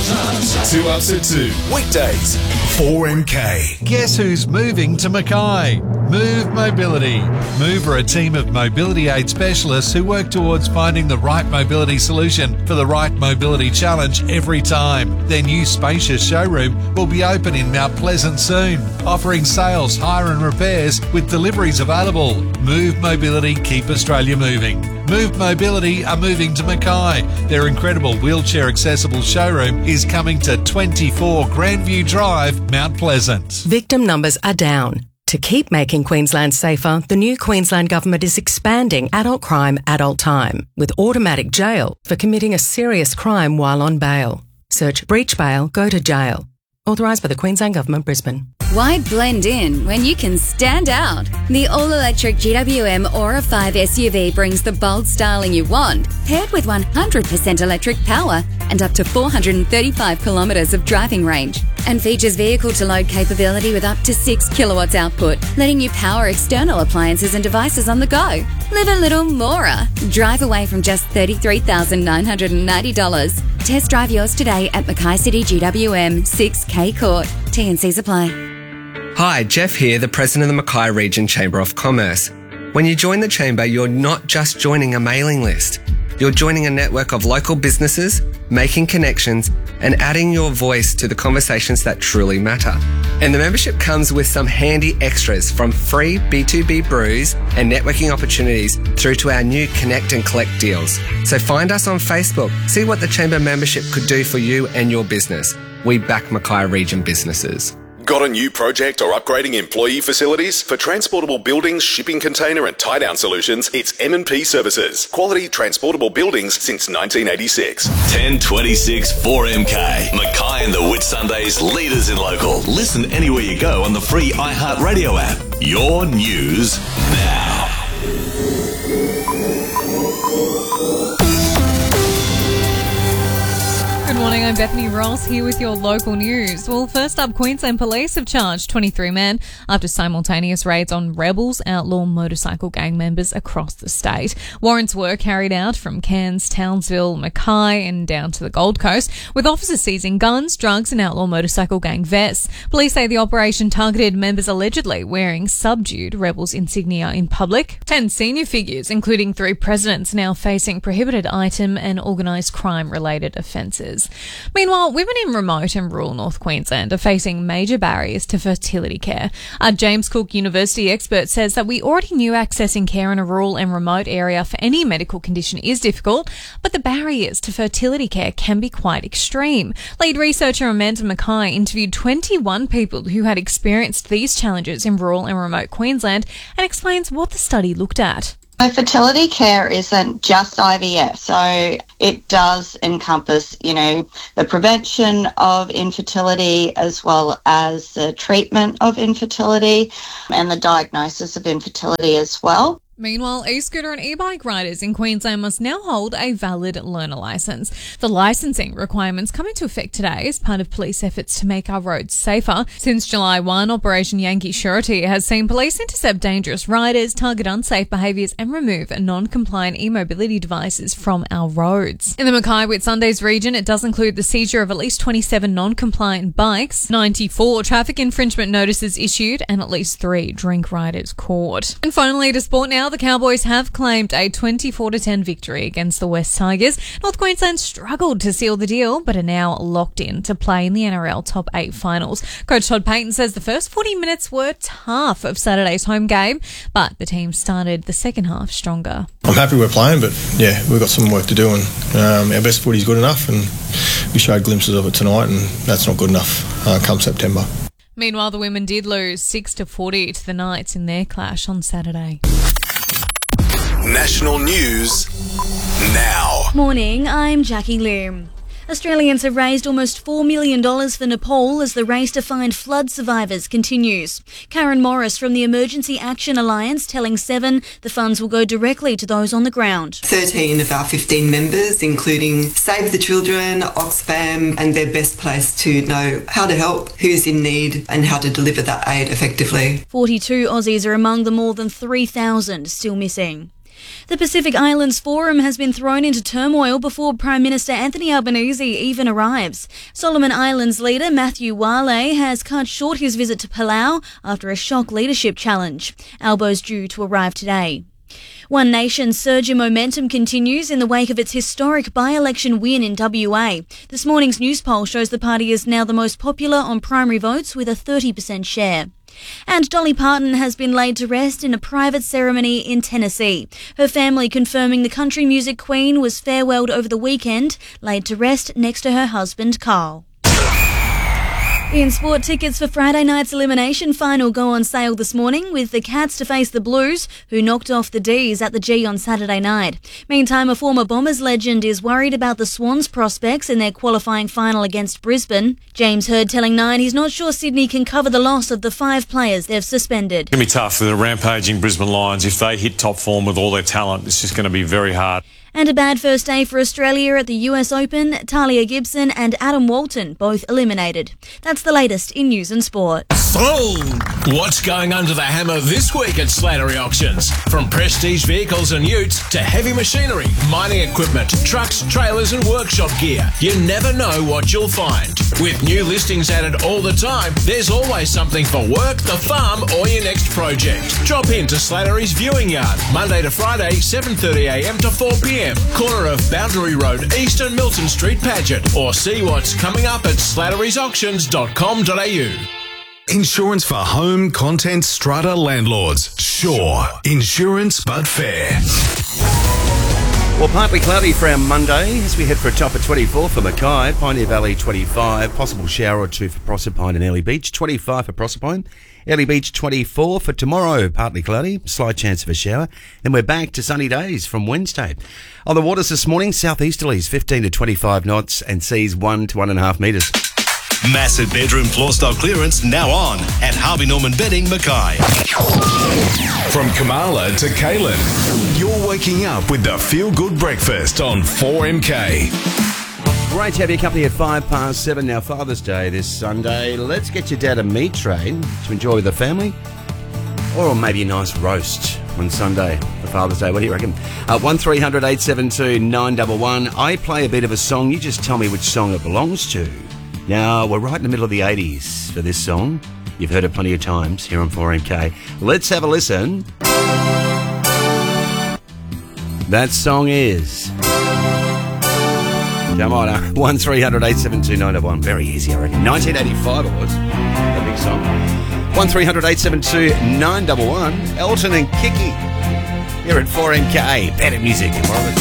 2 Ups at 2. Weekdays. 4MK. Guess who's moving to Mackay? Move Mobility. Move are a team of mobility aid specialists who work towards finding the right mobility solution for the right mobility challenge every time. Their new spacious showroom will be open in Mount Pleasant soon, offering sales, hire and repairs with deliveries available. Move Mobility, keep Australia moving. Move Mobility are moving to Mackay. Their incredible wheelchair accessible showroom is coming to 24 Grandview Drive, Mount Pleasant. Victim numbers are down. To keep making Queensland safer, the new Queensland Government is expanding adult crime, adult time, with automatic jail for committing a serious crime while on bail. Search breach bail, go to jail. Authorised by the Queensland Government, Brisbane. Why blend in when you can stand out? The all-electric GWM Aura 5 SUV brings the bold styling you want, paired with 100% electric power and up to 435 kilometres of driving range. And features vehicle-to-load capability with up to 6 kilowatts output, letting you power external appliances and devices on the go. Live a little more. Drive away from just $33,990. Test drive yours today at Mackay City GWM 6K Court. T&Cs apply. Hi, Jeff here, the President of the Mackay Region Chamber of Commerce. When you join the Chamber, you're not just joining a mailing list. You're joining a network of local businesses, making connections, and adding your voice to the conversations that truly matter. And the membership comes with some handy extras, from free B2B brews and networking opportunities through to our new Connect and Collect deals. So find us on Facebook. See what the Chamber membership could do for you and your business. We back Mackay Region businesses. Got a new project or upgrading employee facilities? For transportable buildings, shipping container and tie-down solutions, it's M&P Services. Quality transportable buildings since 1986. 1026 4MK. Mackay and the Whitsundays leaders in local. Listen anywhere you go on the free iHeartRadio app. Your news now. Good morning, I'm Bethany Ross here with your local news. Well, first up, Queensland Police have charged 23 men after simultaneous raids on rebels, outlaw motorcycle gang members across the state. Warrants were carried out from Cairns, Townsville, Mackay and down to the Gold Coast, with officers seizing guns, drugs and outlaw motorcycle gang vests. Police say the operation targeted members allegedly wearing subdued rebels insignia in public. 10 senior figures, including 3 presidents, now facing prohibited item and organised crime-related offences. Meanwhile, women in remote and rural North Queensland are facing major barriers to fertility care. A James Cook University expert says that we already knew accessing care in a rural and remote area for any medical condition is difficult, but the barriers to fertility care can be quite extreme. Lead researcher Amanda Mackay interviewed 21 people who had experienced these challenges in rural and remote Queensland and explains what the study looked at. So fertility care isn't just IVF, so it does encompass, the prevention of infertility as well as the treatment of infertility and the diagnosis of infertility as well. Meanwhile, e-scooter and e-bike riders in Queensland must now hold a valid learner licence. The licensing requirements come into effect today as part of police efforts to make our roads safer. Since July 1, Operation Yankee Surety has seen police intercept dangerous riders, target unsafe behaviours and remove non-compliant e-mobility devices from our roads. In the Mackay Whitsundays region, it does include the seizure of at least 27 non-compliant bikes, 94 traffic infringement notices issued and at least 3 drink riders caught. And finally, to sport now, the Cowboys have claimed a 24-10 victory against the West Tigers. North Queensland struggled to seal the deal, but are now locked in to play in the NRL Top 8 finals. Coach Todd Payton says the first 40 minutes were tough of Saturday's home game, but the team started the second half stronger. I'm happy we're playing, but yeah, we've got some work to do, and our best footy's good enough, and we showed glimpses of it tonight, and that's not good enough come September. Meanwhile, the women did lose 6-40 to the Knights in their clash on Saturday. National news now. Morning, I'm Jackie Loom. Australians have raised almost $4 million for Nepal as the race to find flood survivors continues. Karen Morris from the Emergency Action Alliance telling Seven the funds will go directly to those on the ground. 13 of our 15 members, including Save the Children, Oxfam, and they're best placed to know how to help, who's in need, and how to deliver that aid effectively. 42 Aussies are among the more than 3,000 still missing. The Pacific Islands Forum has been thrown into turmoil before Prime Minister Anthony Albanese even arrives. Solomon Islands leader Matthew Wale has cut short his visit to Palau after a shock leadership challenge. Albo's due to arrive today. One Nation's surge in momentum continues in the wake of its historic by-election win in WA. This morning's news poll shows the party is now the most popular on primary votes with a 30% share. And Dolly Parton has been laid to rest in a private ceremony in Tennessee. Her family confirming the country music queen was farewelled over the weekend, laid to rest next to her husband Carl. In sport, tickets for Friday night's elimination final go on sale this morning, with the Cats to face the Blues, who knocked off the D's at the G on Saturday night. Meantime, a former Bombers legend is worried about the Swans' prospects in their qualifying final against Brisbane. James Hird telling Nine he's not sure Sydney can cover the loss of the 5 players they've suspended. It's going to be tough for the rampaging Brisbane Lions. If they hit top form with all their talent, it's just going to be very hard. And a bad first day for Australia at the US Open. Talia Gibson and Adam Walton both eliminated. That's the latest in news and sport. Sold! What's going under the hammer this week at Slattery Auctions? From prestige vehicles and utes to heavy machinery, mining equipment, trucks, trailers and workshop gear. You never know what you'll find. With new listings added all the time, there's always something for work, the farm or your next project. Drop in to Slattery's Viewing Yard, Monday to Friday, 7:30am to 4pm. Corner of Boundary Road East and Milton Street, Paget. Or see what's coming up at slattery'sauctions.com.au. Insurance for home, content, strata landlords. Sure. Insurance but fair. Well, partly cloudy for our Monday as we head for a top of 24 for Mackay, Pioneer Valley 25, possible shower or two for Proserpine and Early Beach, 25 for Proserpine, Early Beach 24 for tomorrow, partly cloudy, slight chance of a shower. Then we're back to sunny days from Wednesday. On the waters this morning, southeasterlies 15 to 25 knots and seas 1 to 1.5 metres. Massive bedroom floor style clearance now on at Harvey Norman Bedding, Mackay. From Kamala to Kaylin, you're waking up with the Feel Good Breakfast on 4MK. Great to have your company at 7:05 now. Father's Day this Sunday. Let's get your dad a meat tray to enjoy with the family, or maybe a nice roast on Sunday for Father's Day. What do you reckon? 1300 872 911. I play a bit of a song. You just tell me which song it belongs to. Now, we're right in the middle of the 80s for this song. You've heard it plenty of times here on 4MK. Let's have a listen. That song is... Come on, 1300 872 911. Very easy, I reckon. 1985 it was. A big song. 1300 872 911. Elton and Kiki here at 4MK. Better music.